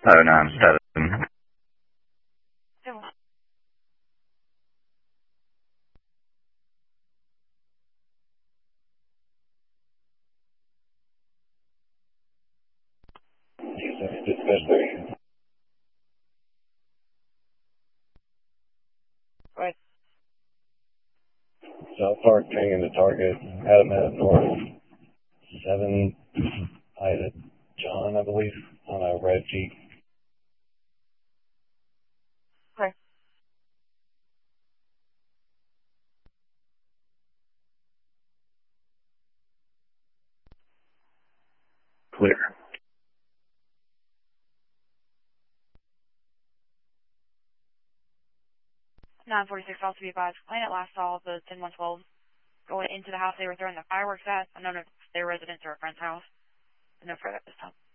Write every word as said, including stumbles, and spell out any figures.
oh nine seven. So, right. South Park taking the target. Adam at North seven. I had John, I believe, on a red Jeep. Okay. Clear. nine forty-six also be advised. Planet last saw the ten one twelve going into the house they were throwing the fireworks at. I don't know if their residence or a friend's house. No further at this time.